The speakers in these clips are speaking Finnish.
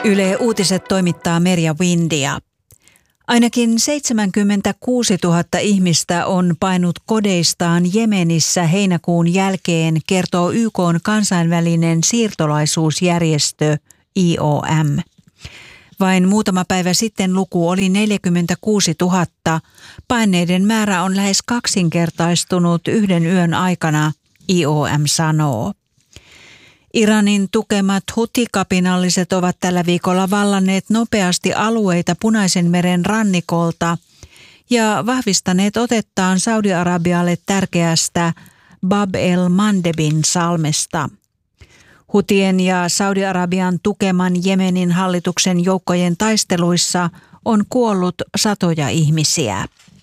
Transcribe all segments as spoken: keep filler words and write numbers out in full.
Yle Uutiset toimittaa Merja Windia. Ainakin seitsemänkymmentäkuusituhatta ihmistä on painut kodeistaan Jemenissä heinäkuun jälkeen, kertoo Y K:n kansainvälinen siirtolaisuusjärjestö I O M. Vain muutama päivä sitten luku oli neljäkymmentäkuusituhatta. Paineiden määrä on lähes kaksinkertaistunut yhden yön aikana, I O M sanoo. Iranin tukemat hutikapinalliset ovat tällä viikolla vallanneet nopeasti alueita Punaisen meren rannikolta ja vahvistaneet otettaan Saudi-Arabialle tärkeästä Bab el-Mandebin salmesta. Hutien ja Saudi-Arabian tukeman Jemenin hallituksen joukkojen taisteluissa on kuollut satoja ihmisiä.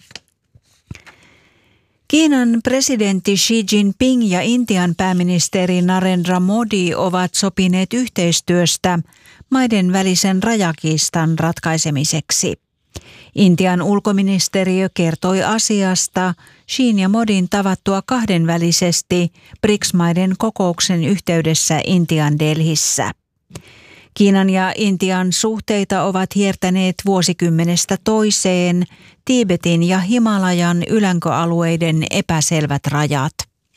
Kiinan presidentti Xi Jinping ja Intian pääministeri Narendra Modi ovat sopineet yhteistyöstä maiden välisen rajakiistan ratkaisemiseksi. Intian ulkoministeriö kertoi asiasta Xin ja Modin tavattua kahdenvälisesti B R I C S-maiden kokouksen yhteydessä Intian Delhissä. Kiinan ja Intian suhteita ovat hiertäneet vuosikymmenestä toiseen Tiibetin ja Himalajan ylänkö-alueiden epäselvät rajat.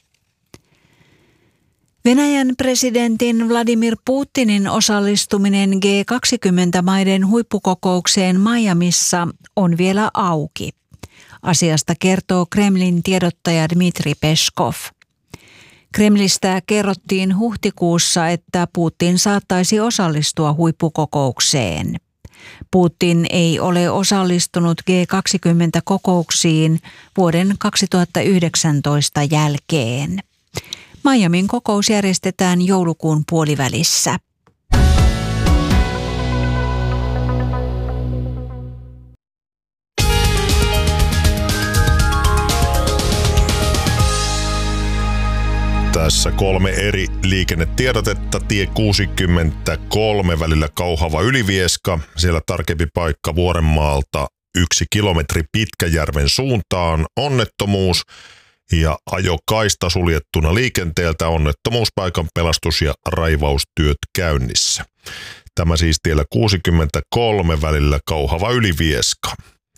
Venäjän presidentin Vladimir Putinin osallistuminen G kaksikymmentä-maiden huippukokoukseen Miamissa on vielä auki. Asiasta kertoo Kremlin tiedottaja Dmitri Peskov. Kremlistä kerrottiin huhtikuussa, että Putin saattaisi osallistua huippukokoukseen. Putin ei ole osallistunut G kaksikymmentä-kokouksiin vuoden kaksituhattayhdeksäntoista jälkeen. Miamin kokous järjestetään joulukuun puolivälissä. Tässä kolme eri liikennetiedotetta. Tie kuusikymmentäkolme välillä Kauhava-Ylivieska. Siellä tarkempi paikka Vuorenmaalta yksi kilometri Pitkäjärven suuntaan. Onnettomuus ja ajokaista suljettuna liikenteeltä. Onnettomuuspaikan pelastus- ja raivaustyöt käynnissä. Tämä siis tiellä kuusikymmentäkolme välillä Kauhava-Ylivieska.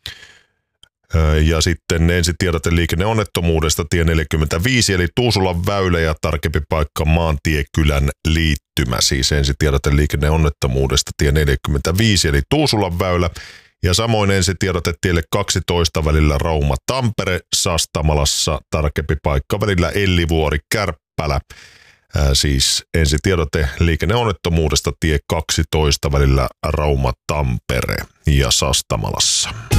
Ja sitten ensitiedote liikenneonnettomuudesta tie neljäkymmentäviisi eli Tuusulan väylä ja tarkempi paikka Maantiekylän liittymä. Siis ensitiedote liikenneonnettomuudesta tie neljäkymmentäviisi eli Tuusulan väylä ja samoin ensitiedote tielle kaksitoista välillä Rauma-Tampere Sastamalassa tarkempi paikka välillä Ellivuori-Kärppälä. Ää, siis ensitiedote liikenneonnettomuudesta tie kaksitoista välillä Rauma-Tampere ja Sastamalassa.